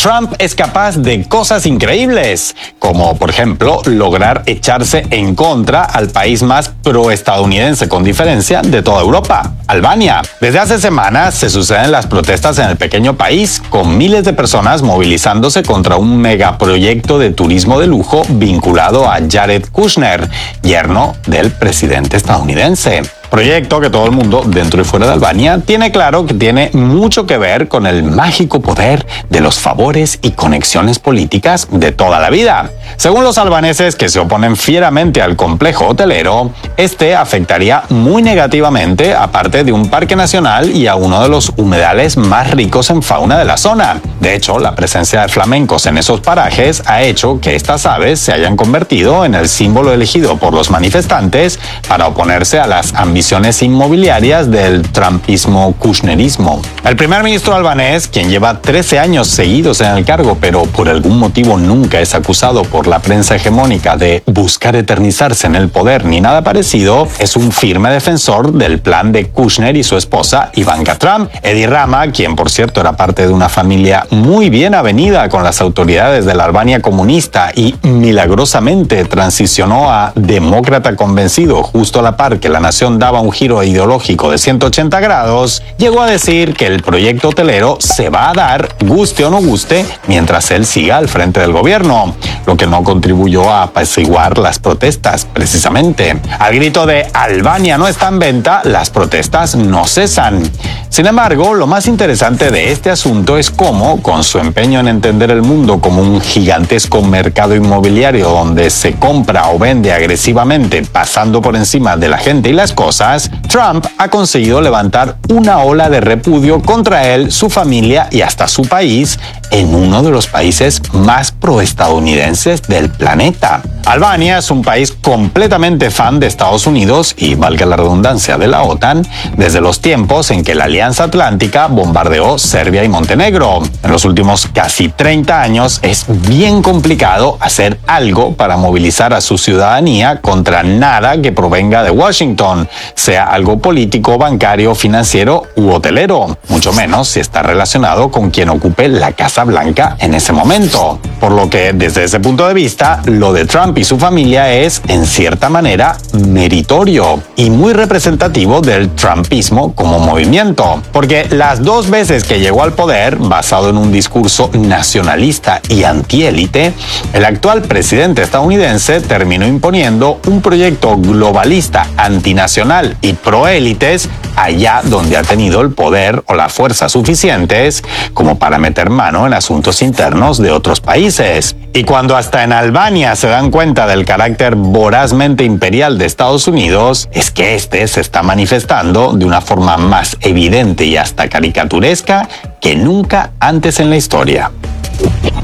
Trump es capaz de cosas increíbles, como por ejemplo lograr echarse en contra al país más proestadounidense con diferencia de toda Europa, Albania. Desde hace semanas se suceden las protestas en el pequeño país, con miles de personas movilizándose contra un megaproyecto de turismo de lujo vinculado a Jared Kushner, yerno del presidente estadounidense. Proyecto que todo el mundo, dentro y fuera de Albania, tiene claro que tiene mucho que ver con el mágico poder de los favores y conexiones políticas de toda la vida. Según los albaneses, que se oponen fieramente al complejo hotelero, este afectaría muy negativamente a parte de un parque nacional y a uno de los humedales más ricos en fauna de la zona. De hecho, la presencia de flamencos en esos parajes ha hecho que estas aves se hayan convertido en el símbolo elegido por los manifestantes para oponerse a las ambiciones inmobiliarias del trumpismo kushnerismo. El primer ministro albanés, quien lleva 13 años seguidos en el cargo, pero por algún motivo nunca es acusado por la prensa hegemónica de buscar eternizarse en el poder ni nada parecido, es un firme defensor del plan de Kushner y su esposa Ivanka Trump. Edi Rama, quien por cierto era parte de una familia muy bien avenida con las autoridades de la Albania comunista y milagrosamente transicionó a demócrata convencido justo a la par que la nación daba un giro ideológico de 180 grados, llegó a decir que el proyecto hotelero se va a dar, guste o no guste, mientras él siga al frente del gobierno, lo que no contribuyó a apaciguar las protestas, precisamente. Al grito de Albania no está en venta, las protestas no cesan. Sin embargo, lo más interesante de este asunto es cómo, con su empeño en entender el mundo como un gigantesco mercado inmobiliario donde se compra o vende agresivamente pasando por encima de la gente y las cosas, Trump ha conseguido levantar una ola de repudio contra él, su familia y hasta su país en uno de los países más proestadounidenses del planeta. Albania es un país completamente fan de Estados Unidos y, valga la redundancia, de la OTAN, desde los tiempos en que la Alianza Atlántica bombardeó Serbia y Montenegro. En los últimos casi 30 años es bien complicado hacer algo para movilizar a su ciudadanía contra nada que provenga de Washington, sea algo político, bancario, financiero u hotelero, mucho menos si está relacionado con quien ocupe la Casa Blanca en ese momento. Por lo que, desde ese punto de vista, lo de Trump y su familia es, en cierta manera, meritorio y muy representativo del trumpismo como movimiento. Porque las dos veces que llegó al poder, basado en un discurso nacionalista y antiélite, el actual presidente estadounidense terminó imponiendo un proyecto globalista, antinacional y proélites allá donde ha tenido el poder o la fuerza suficientes como para meter mano en asuntos internos de otros países. Y cuando hasta en Albania se dan cuenta del carácter vorazmente imperial de Estados Unidos, es que este se está manifestando de una forma más evidente y hasta caricaturesca que nunca antes en la historia.